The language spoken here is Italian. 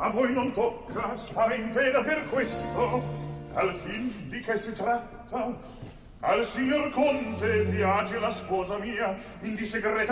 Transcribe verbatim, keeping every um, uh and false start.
A voi non tocca stare in pena per questo. Al fin di che si tratta? Al signor conte piace la sposa mia, indi segreta